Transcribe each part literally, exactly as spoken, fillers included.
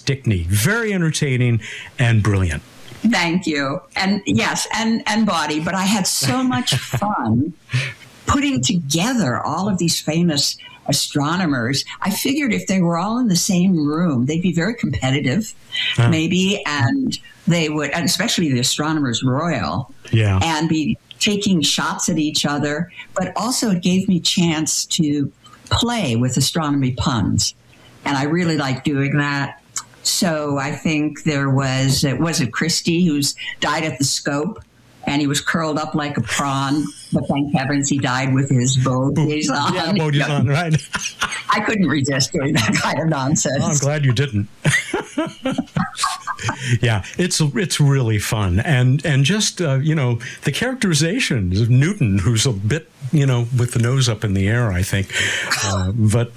Stickney. Very entertaining and brilliant. Thank you. And yes, and, and body. But I had so much fun putting together all of these famous astronomers. I figured if they were all in the same room, they'd be very competitive, uh, maybe, and they would, and especially the astronomers royal, yeah, and be taking shots at each other. But also it gave me chance to play with astronomy puns. And I really like doing that. So I think there was, it was it Christie who's died at the scope, and he was curled up like a prawn, but thank heavens he died with his bogies on. Yeah, bogies on, right. I couldn't resist doing that kind of nonsense. Oh, I'm glad you didn't. Yeah, it's it's really fun, and and just uh, you know, the characterizations of Newton, who's a bit, you know, with the nose up in the air, I think, uh, but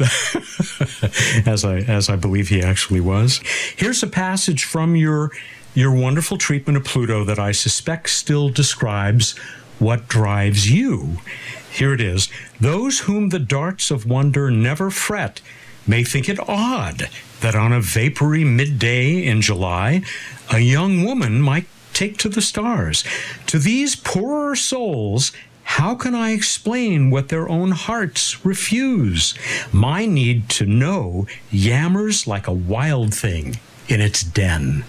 as I as I believe he actually was. Here's a passage from your your wonderful treatment of Pluto that I suspect still describes what drives you. Here it is: those whom the darts of wonder never fret may think it odd that on a vapory midday in July, a young woman might take to the stars. To these poorer souls, how can I explain what their own hearts refuse? My need to know yammers like a wild thing in its den.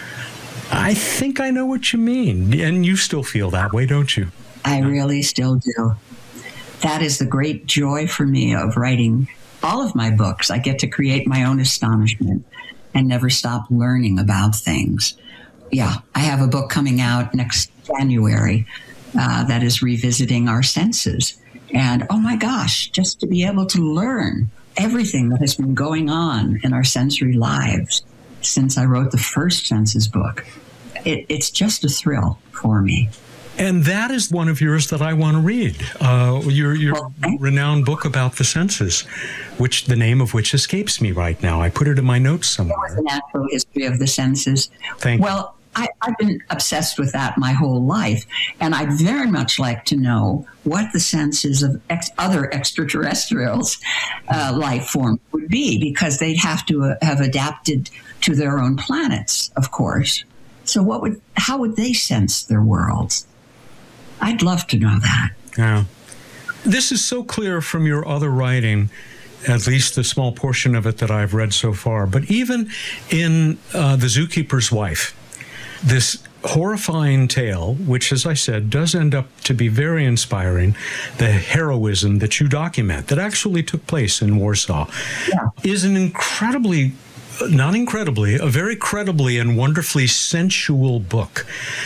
I think I know what you mean, and you still feel that way, don't you? I really still do. That is the great joy for me of writing all of my books. I get to create my own astonishment and never stop learning about things. Yeah, I have a book coming out next January uh, that is revisiting our senses. And oh my gosh, just to be able to learn everything that has been going on in our sensory lives since I wrote the first senses book, it, it's just a thrill for me. And that is one of yours that I want to read. Uh, your your okay. renowned book about the senses, which the name of which escapes me right now. I put it in my notes somewhere. It was a natural history of the senses. Thank well, I, I've been obsessed with that my whole life, and I'd very much like to know what the senses of ex- other extraterrestrials' uh, life form would be, because they'd have to uh, have adapted to their own planets, of course. So, what would how would they sense their worlds? I'd love to know that. Yeah. This is so clear from your other writing, at least the small portion of it that I've read so far. But even in uh, The Zookeeper's Wife, this horrifying tale, which, as I said, does end up to be very inspiring, the heroism that you document that actually took place in Warsaw, yeah. is an incredibly, not incredibly, a very credibly and wonderfully sensual book.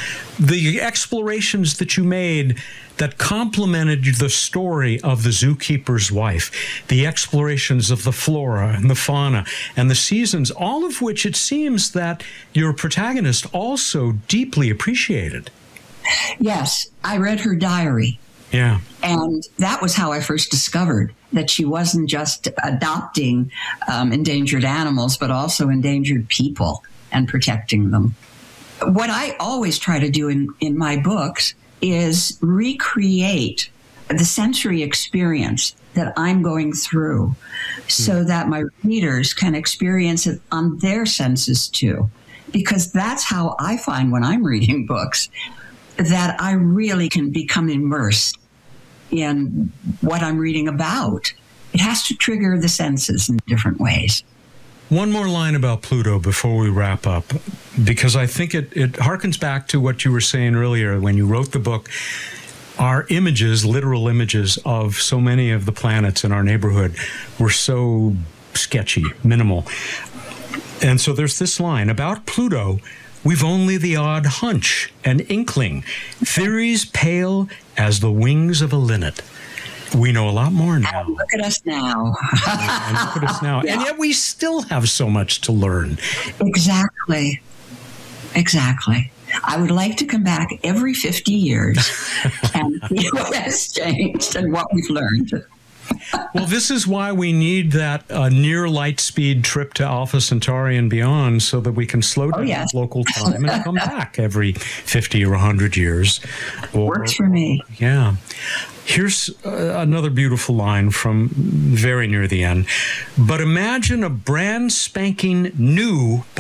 The explorations that you made that complemented the story of the Zookeeper's Wife, the explorations of the flora and the fauna and the seasons, all of which it seems that your protagonist also deeply appreciated. Yes, I read her diary. Yeah. And that was how I first discovered that she wasn't just adopting um, endangered animals, but also endangered people and protecting them. What I always try to do in, in my books is recreate the sensory experience that I'm going through so that my readers can experience it on their senses too. Because that's how I find when I'm reading books that I really can become immersed in what I'm reading about. It has to trigger the senses in different ways. One more line about Pluto before we wrap up, because I think it, it harkens back to what you were saying earlier when you wrote the book. Our images, literal images of so many of the planets in our neighborhood were so sketchy, minimal. And so there's this line about Pluto: we've only the odd hunch, an inkling, theories pale as the wings of a linnet. We know a lot more now. And look at us now. and look at us now. Yeah. And yet we still have so much to learn. Exactly. Exactly. I would like to come back every fifty years and see what has changed and what we've learned. Well, this is why we need that uh, near light speed trip to Alpha Centauri and beyond, so that we can slow down oh, yes. local time and come back every fifty or one hundred years. Or, Works for me. Yeah. Here's uh, another beautiful line from very near the end. But imagine a brand spanking new